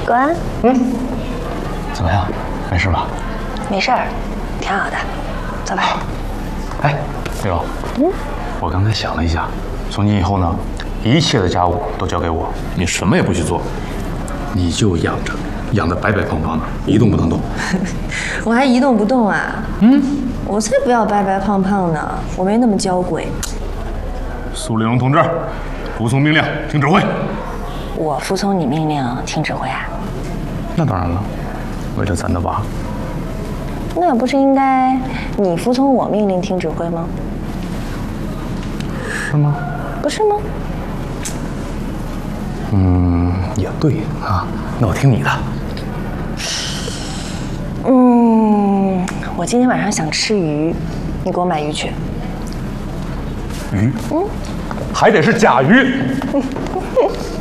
关。 怎么样？没事吧？ 没事儿，挺好的。走吧。 哎，刘荣，我刚才想了一下，从今以后呢，一切的家务都交给我，你什么也不许做，你就养着，养得白白胖胖的，一动不能动。 我还一动不动啊？我才不要白白胖胖呢，我没那么娇贵。 苏玲珑同志，服从命令，听指挥。 我服从你命令，听指挥啊？ 那当然了，为了咱的娃。 那不是应该你服从我命令，听指挥吗？ 是吗？ 不是吗？ 也对啊，那我听你的。 我今天晚上想吃鱼，你给我买鱼去。 鱼？还得是甲鱼。